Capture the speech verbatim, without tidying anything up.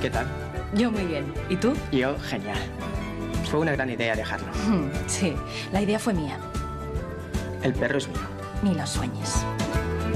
¿Qué tal? Yo muy bien. ¿Y tú? Yo, genial. Fue una gran idea dejarlo. Sí, la idea fue mía. El perro es mío. Ni lo sueñes.